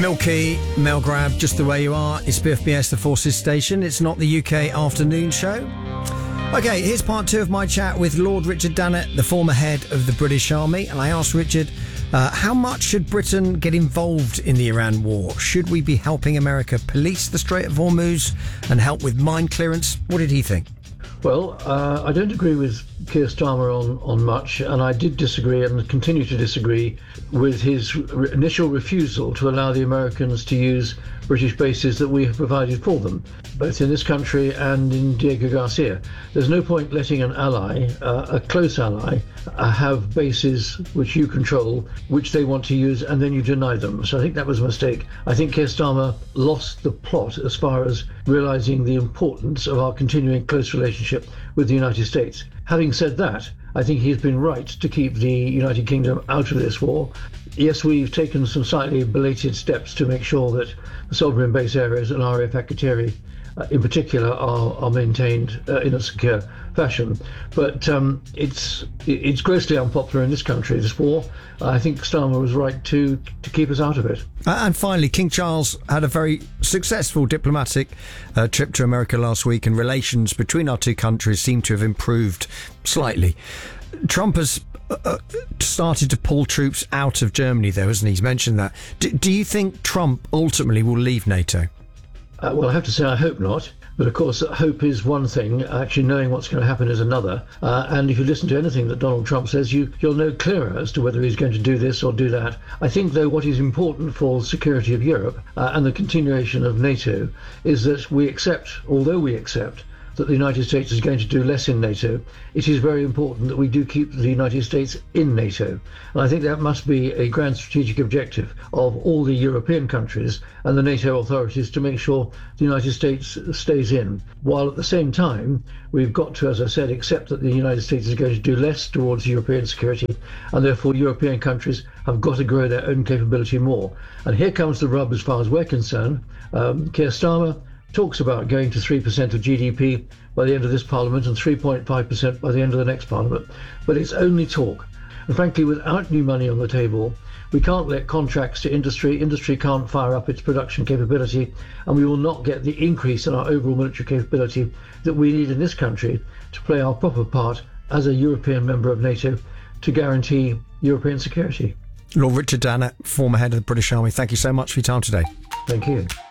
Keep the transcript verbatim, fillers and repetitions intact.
Milky, Mel Grab, Just the Way You Are. It's B F B S, the Forces Station. It's not the U K afternoon show. OK, here's part two of my chat with Lord Richard Dannatt, the former head of the British Army. And I asked Richard, uh, how much should Britain get involved in the Iran war? Should we be helping America police the Strait of Hormuz and help with mine clearance? What did he think? Well, uh, I don't agree with Keir Starmer on, on much, and I did disagree and continue to disagree with his re- initial refusal to allow the Americans to use British bases that we have provided for them, both in this country and in Diego Garcia. There's no point letting an ally, uh, a close ally, uh, have bases which you control, which they want to use, and then you deny them. So I think that was a mistake. I think Keir Starmer lost the plot as far as realising the importance of our continuing close relationship with the United States. Having said that, I think he's been right to keep the United Kingdom out of this war. Yes, we've taken some slightly belated steps to make sure that the sovereign base areas and R A F Akrotiri uh, in particular are, are maintained uh, in a secure fashion. But um, it's it's grossly unpopular in this country, this war. Uh, I think Starmer was right to, to keep us out of it. Uh, and finally, King Charles had a very successful diplomatic uh, trip to America last week, and relations between our two countries seem to have improved slightly. Trump has uh, started to pull troops out of Germany, though, hasn't he? He's mentioned that. D- do you think Trump ultimately will leave NATO? Uh, well, I have to say I hope not. But of course, hope is one thing, actually knowing what's going to happen is another. Uh, and if you listen to anything that Donald Trump says, you, you'll know clearer as to whether he's going to do this or do that. I think, though, what is important for the security of Europe uh, and the continuation of NATO is that we accept, although we accept, that the United States is going to do less in NATO, it is very important that we do keep the United States in NATO. And I think that must be a grand strategic objective of all the European countries and the NATO authorities to make sure the United States stays in. While at the same time, we've got to, as I said, accept that the United States is going to do less towards European security, and therefore European countries have got to grow their own capability more. And here comes the rub as far as we're concerned. Um, Keir Starmer talks about going to three percent of G D P by the end of this Parliament and three point five percent by the end of the next Parliament. But it's only talk. And frankly, without new money on the table, we can't let contracts to industry. Industry can't fire up its production capability, and we will not get the increase in our overall military capability that we need in this country to play our proper part as a European member of NATO to guarantee European security. Lord Richard Dannatt, former head of the British Army, thank you so much for your time today. Thank you.